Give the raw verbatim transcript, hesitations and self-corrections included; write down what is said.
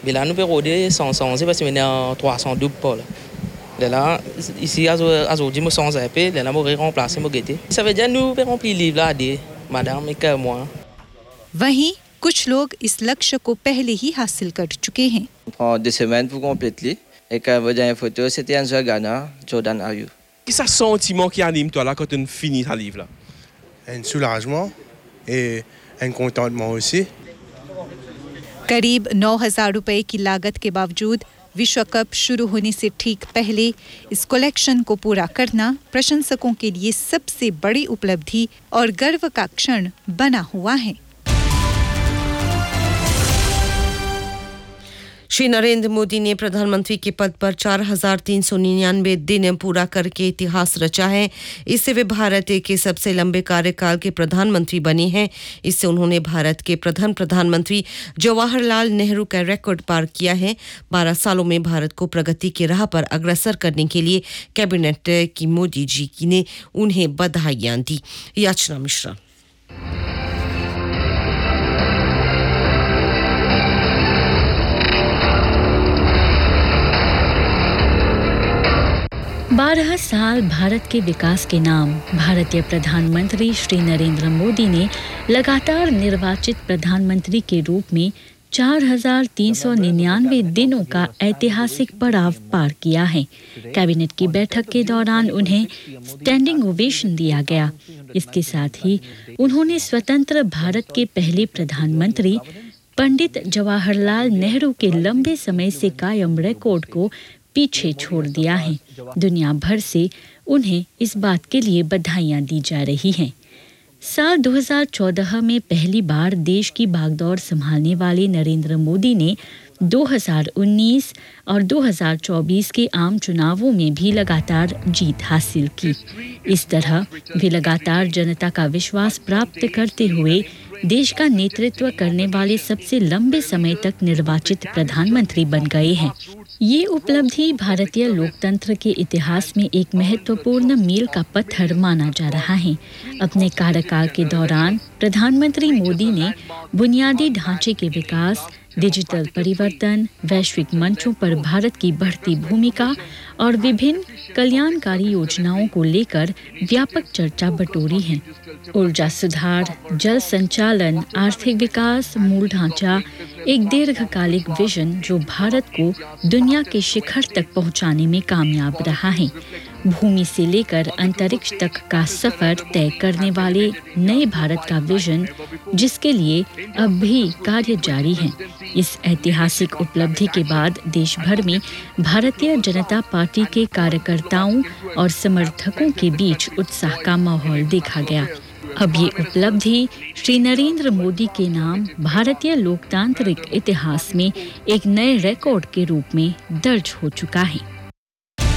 Mais là, nous pouvons rôder cent cent, c'est parce que maintenant trois cents double pas là. Là, ici, à aujourd'hui, nous sommes un peu, là, nous allons remplacer mon guetté. Ça veut dire nous pouvons remplir le livre là, des madame et que moi. वहीं कुछ लोग इस लक्ष्य को पहले ही हासिल कर चुके हैं। On deux semaines pour compléter et quand vous avez une photo, c'était un Ghana, Jordan Ayew. Qu'est-ce que sentiment qui anime toi là quand tu finis ta livre là? Un soulagement et un contentement aussi. करीब नौ हज़ार रुपए की लागत के बावजूद विश्व cup शुरू होने से ठीक पहले इस कलेक्शन को पूरा करना प्रशंसकों के लिए सबसे बड़ी उपलब्धि और गर्व का क्षण बना हुआ है। श्री नरेंद्र मोदी ने प्रधानमंत्री के पद पर चार हज़ार तीन सौ निन्यानवे दिन पूरा करके इतिहास रचा है। इससे वे भारत के सबसे लंबे कार्यकाल के प्रधानमंत्री बने हैं। इससे उन्होंने भारत के प्रथम प्रधानमंत्री जवाहरलाल नेहरू का रिकॉर्ड पार किया है। बारह सालों में भारत को प्रगति की राह पर अग्रसर करने के लिए कैबिनेट की मोदी जी ने उन्हें बधाइयां दी। याचना मिश्रा। बारह साल भारत के विकास के नाम भारतीय प्रधानमंत्री श्री नरेंद्र मोदी ने लगातार निर्वाचित प्रधानमंत्री के रूप में चार हज़ार तीन सौ निन्यानवे दिनों का ऐतिहासिक पड़ाव पार किया है। कैबिनेट की बैठक के दौरान उन्हें स्टैंडिंग ओवेशन दिया गया। इसके साथ ही उन्होंने स्वतंत्र भारत के पहले प्रधानमंत्री पंडित जवाहरलाल नेहरू के लंबे समय से कायम रिकॉर्ड को पीछे छोड़ दिया है। दुनिया भर से उन्हें इस बात के लिए बधाइयां दी जा रही हैं। साल दो हज़ार चौदह में पहली बार देश की बागडोर संभालने वाले नरेंद्र मोदी ने दो हज़ार उन्नीस और दो हज़ार चौबीस के आम चुनावों में भी लगातार जीत हासिल की। इस तरह वे लगातार जनता का विश्वास प्राप्त करते हुए देश का नेतृत्व करने वाले सबसे लंबे समय तक निर्वाचित प्रधानमंत्री बन गए हैं। ये उपलब्धि भारतीय लोकतंत्र के इतिहास में एक महत्वपूर्ण मील का पत्थर माना जा रहा है। अपने कार्यकाल के दौरान प्रधानमंत्री मोदी ने बुनियादी ढांचे के विकास, डिजिटल परिवर्तन, वैश्विक मंचों पर भारत की बढ़ती भूमिका और विभिन्न कल्याणकारी योजनाओं को लेकर व्यापक चर्चा बटोरी है। ऊर्जा सुधार, जल संचालन, आर्थिक विकास, मूल ढांचा, एक दीर्घकालिक विजन जो भारत को दुनिया के शिखर तक पहुंचाने में कामयाब रहा है। भूमि से लेकर अंतरिक्ष तक का सफर तय करने वाले नए भारत का विजन, जिसके लिए अब भी कार्य जारी है। इस ऐतिहासिक उपलब्धि के बाद देश भर में भारतीय जनता पार्टी के कार्यकर्ताओं और समर्थकों के बीच उत्साह का माहौल देखा गया। अब ये उपलब्धि श्री नरेंद्र मोदी के नाम भारतीय लोकतांत्रिक इतिहास में एक नए रिकॉर्ड के रूप में दर्ज हो चुका है।